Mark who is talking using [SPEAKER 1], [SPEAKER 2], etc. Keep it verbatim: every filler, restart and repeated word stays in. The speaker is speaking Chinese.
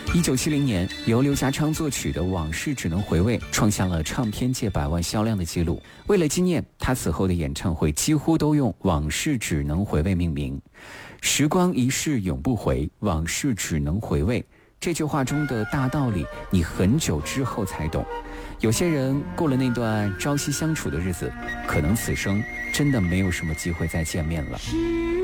[SPEAKER 1] 一九七零年，由刘家昌作曲的《往事只能回味》创下了唱片界百万销量的记录。为了纪念他此后的演唱会，几乎都用“往事只能回味”命名。时光一逝永不回，往事只能回味。这句话中的大道理，你很久之后才懂。有些人过了那段朝夕相处的日子，可能此生真的没有什么机会再见面了。